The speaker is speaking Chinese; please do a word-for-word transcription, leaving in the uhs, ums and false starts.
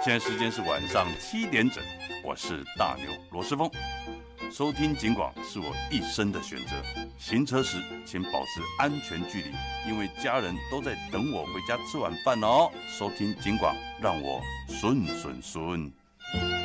现在时间是晚上七点整，我是大牛罗世峰。收听警广是我一生的选择，行车时请保持安全距离，因为家人都在等我回家吃晚饭哦。收听警广，让我顺顺顺。